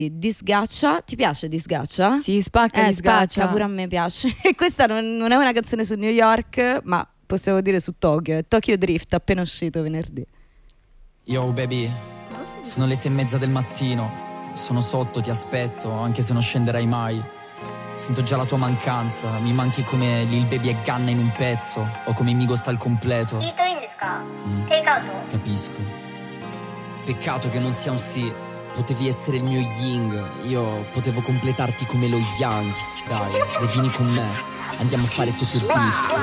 Disgaccia, ti piace Disgaccia? Sì, spacca, Spacca, pure a me piace. E questa non è una canzone su New York, ma possiamo dire su Tokyo. È Tokyo Drift, appena uscito venerdì. Yo baby, sono le 6:30 del mattino. Sono sotto, ti aspetto, anche se non scenderai mai. Sento già la tua mancanza. Mi manchi come Lil Baby e Gunna in un pezzo, o come Migos al completo. Capisco. Peccato che non sia un sì. Potevi essere il mio yin, io potevo completarti come lo yang. Dai, vieni con me, andiamo a fare tutto il beef.